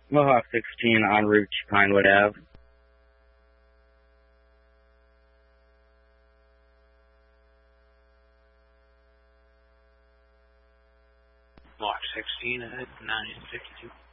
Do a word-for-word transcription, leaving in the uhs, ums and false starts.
Mohawk sixteen en route to Pinewood Ave. Mohawk sixteen at nine fifty-two.